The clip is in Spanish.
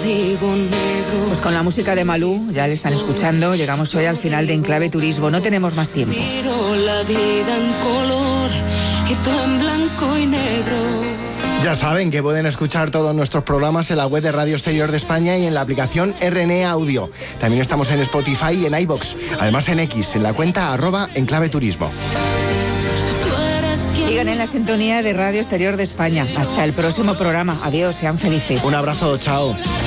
Pues con la música de Malú, ya le están escuchando, llegamos hoy al final de Enclave Turismo. No tenemos más tiempo. Miro la vida en color y todo en blanco y negro. Ya saben que pueden escuchar todos nuestros programas en la web de Radio Exterior de España y en la aplicación RNE Audio. También estamos en Spotify y en iVoox. Además en X, en la cuenta @enclaveturismo. Sigan en la sintonía de Radio Exterior de España. Hasta el próximo programa. Adiós, sean felices. Un abrazo, chao.